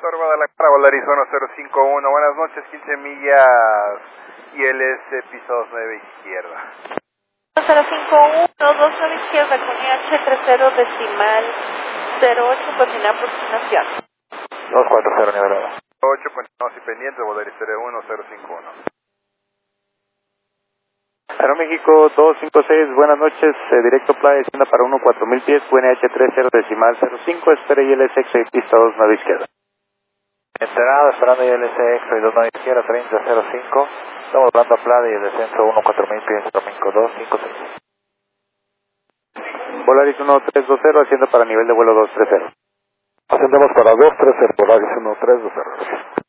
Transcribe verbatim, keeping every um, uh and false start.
Víctor Guadalajara, Volaris uno cero cinco uno, buenas noches, quince millas, I L S, pisos nueve izquierda. uno cero cinco uno, dos nueve izquierda, con I H treinta decimal cero ocho, continúa aproximación. dos cuatro cero, nivel uno. ocho, continuamos y pendientes, Volaris uno cero cinco uno. Aeroméxico dos cinco seis, buenas noches, eh, directo playa descienda para uno cuatro mil pies, Q N H treinta decimal cero cinco, espera I L S X y pista dos nueve izquierda. Enterado, esperando I L S X y dos nueve izquierda, treinta cero cinco, estamos volando a playa y el descenso uno cuatro mil pies, Domingo dos cinco seis. Volaris uno tres dos cero, haciendo para nivel de vuelo dos tres cero. Ascendemos para dos tres cero, Volaris uno tres dos cero.